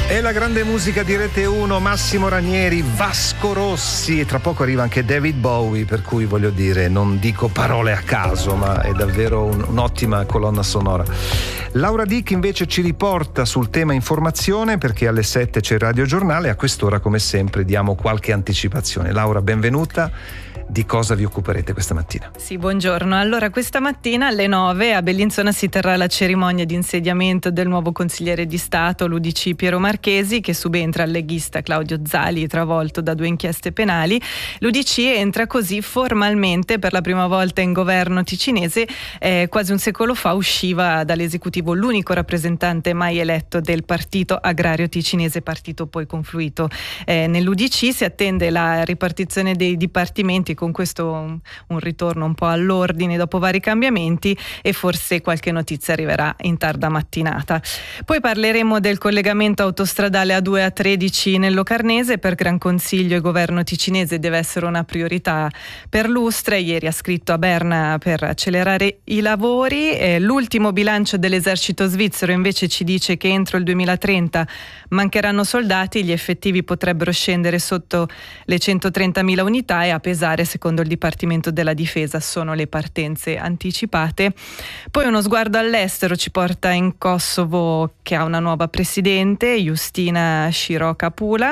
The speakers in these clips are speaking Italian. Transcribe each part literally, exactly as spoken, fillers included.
E la grande musica di Rete uno, Massimo Ranieri, Vasco Rossi, e tra poco arriva anche David Bowie, per cui voglio dire, non dico parole a caso, ma è davvero un, un'ottima colonna sonora. Laura Dick invece ci riporta sul tema informazione, perché alle sette c'è il radiogiornale e a quest'ora come sempre diamo qualche anticipazione. Laura, benvenuta. Di cosa vi occuperete questa mattina? Sì, buongiorno. Allora, questa mattina alle nove a Bellinzona si terrà la cerimonia di insediamento del nuovo consigliere di Stato, l'U D C Piero Marchesi, che subentra al leghista Claudio Zali, travolto da due inchieste penali. L'U D C entra così formalmente per la prima volta in governo ticinese. Eh, quasi un secolo fa usciva dall'esecutivo l'unico rappresentante mai eletto del Partito Agrario Ticinese, partito poi confluito eh, nell'U D C. Si attende la ripartizione dei dipartimenti, con questo un, un ritorno un po' all'ordine dopo vari cambiamenti, e forse qualche notizia arriverà in tarda mattinata. Poi parleremo del collegamento autostradale A due A tredici nel Locarnese. Per Gran Consiglio e governo ticinese deve essere una priorità per Lustre. Ieri ha scritto a Berna per accelerare i lavori. Eh, l'ultimo bilancio dell'esercito svizzero invece ci dice che entro il duemilatrenta mancheranno soldati, gli effettivi potrebbero scendere sotto le centotrentamila unità, e a pesare, secondo il Dipartimento della Difesa, sono le partenze anticipate. Poi uno sguardo all'estero ci porta in Kosovo, che ha una nuova presidente, Justina Shiroka-Pula.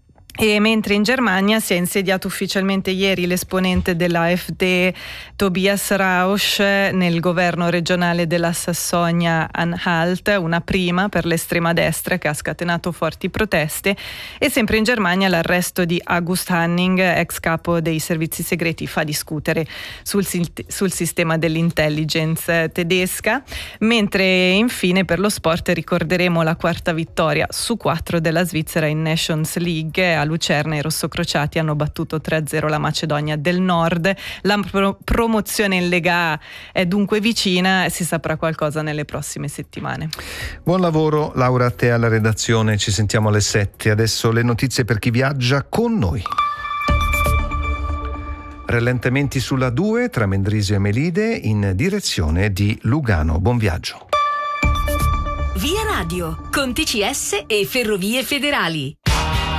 E mentre in Germania si è insediato ufficialmente ieri l'esponente dell'AfD Tobias Rausch nel governo regionale della Sassonia-Anhalt, una prima per l'estrema destra che ha scatenato forti proteste. E sempre in Germania l'arresto di August Hanning, ex capo dei servizi segreti, fa discutere sul, sul sistema dell'intelligence tedesca. Mentre infine per lo sport ricorderemo la quarta vittoria su quattro della Svizzera in Nations League. A Lucerna i rossocrociati hanno battuto tre a zero la Macedonia del Nord. La pro- promozione in Lega A è dunque vicina, e si saprà qualcosa nelle prossime settimane. Buon lavoro Laura, a te alla redazione. Ci sentiamo alle sette. Adesso le notizie per chi viaggia con noi. Rallentamenti sulla due tra Mendrisio e Melide in direzione di Lugano. Buon viaggio. Via Radio con T C S e Ferrovie Federali.